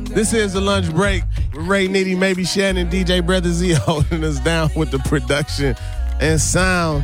This is the lunch break with Ray Nitty, maybe Shannon, DJ Brother Z holding us down with the production and sound.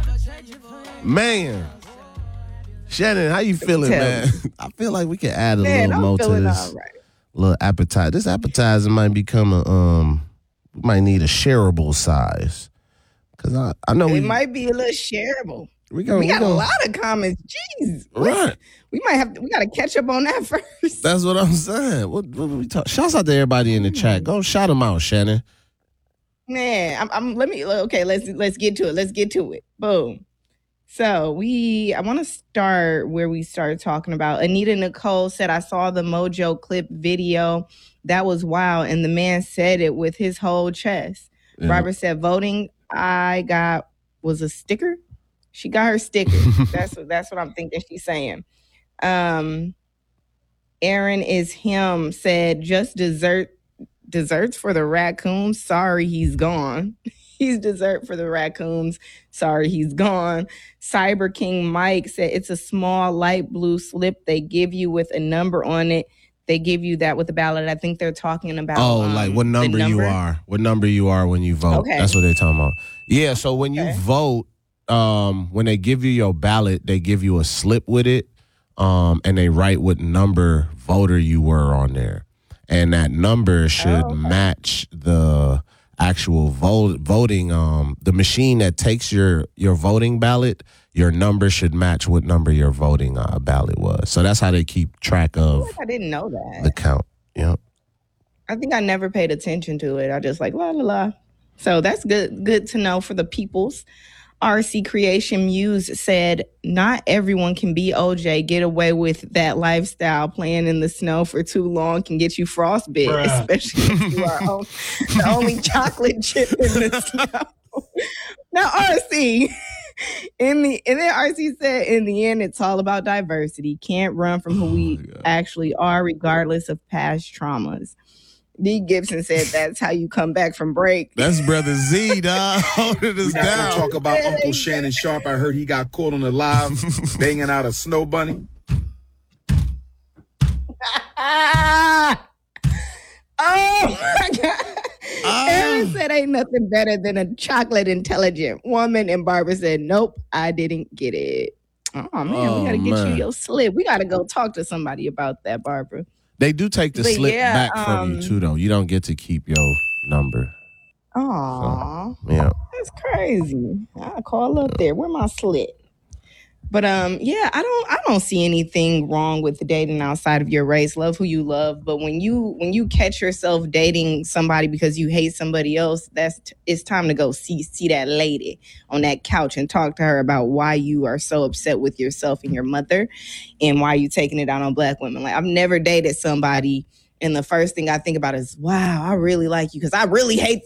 Man, Shannon, how you feeling, man? I feel like we can add a little more to this little appetizer. This appetizer might become we might need a shareable size. Because I know it might be a little shareable. We got a lot of comments. Jeez. Right. We got to catch up on that first. That's what I'm saying. What we talk? Shouts out to everybody in the chat. Go shout them out, Shannon. Man, let's get to it. Let's get to it. Boom. So I want to start where we started talking about. Anita Nicole said, I saw the Mojo clip video. That was wild. And the man said it with his whole chest. Yeah. Barbara said, voting I got was a sticker. She got her sticker. That's what I'm thinking she's saying. Aaron is him said, just desserts for the raccoons. Sorry, he's gone. He's dessert for the raccoons. Sorry, he's gone. Cyber King Mike said, it's a small light blue slip they give you with a number on it. They give you that with the ballot. I think they're talking about like what number you are. What number you are when you vote. Okay. That's what they're talking about. Yeah, so when you vote, when they give you your ballot, they give you a slip with it, and they write what number voter you were on there. And that number should match the actual voting. The machine that takes your voting ballot, your number should match what number your voting ballot was. So that's how they keep track of. I didn't know that. The count. Yep. I think I never paid attention to it. I just la la la. So that's good to know for the peoples. RC Creation Muse said, not everyone can be OJ. Get away with that lifestyle. Playing in the snow for too long can get you frostbite, especially if you are the only chocolate chip in the snow. Now, RC, and then RC said, in the end, it's all about diversity. Can't run from who we actually are, regardless of past traumas. D. Gibson said that's how you come back from break. That's Brother Z, dog. Holding us down. Talk about Uncle Shannon Sharp. I heard he got caught on the live banging out a snow bunny. Oh, my God. Aaron said ain't nothing better than a chocolate intelligent woman. And Barbara said, nope, I didn't get it. Oh, man, we got to get you your slip. We got to go talk to somebody about that, Barbara. They do take the slip back from you, too, though. You don't get to keep your number. Aw. So, yeah. That's crazy. I'll call up there. Where my slip? But, I don't see anything wrong with dating outside of your race. Love who you love. But when you catch yourself dating somebody because you hate somebody else, it's time to go see that lady on that couch and talk to her about why you are so upset with yourself and your mother and why you taking it out on black women. Like, I've never dated somebody and the first thing I think about is, wow, I really like you because I really hate